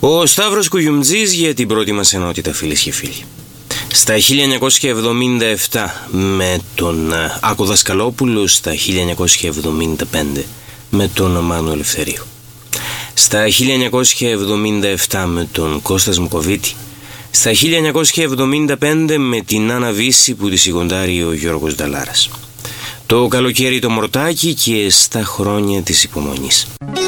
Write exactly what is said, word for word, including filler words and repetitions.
Ο Σταύρος Κουγιουμτζής για την πρώτη μας ενότητα, φίλες και φίλοι. Στα χίλια εννιακόσια εβδομήντα επτά με τον Άκο Δασκαλόπουλο, στα χίλια εννιακόσια εβδομήντα πέντε με τον Μάνο Ελευθερίου, στα χίλια εννιακόσια εβδομήντα επτά με τον Κώστα Σμουκοβίτη, στα χίλια εννιακόσια εβδομήντα πέντε με την Άννα Βύση που τη σιγοντάρει ο Γιώργος Νταλάρας, το καλοκαίρι το Μορτάκι και στα χρόνια της υπομονής.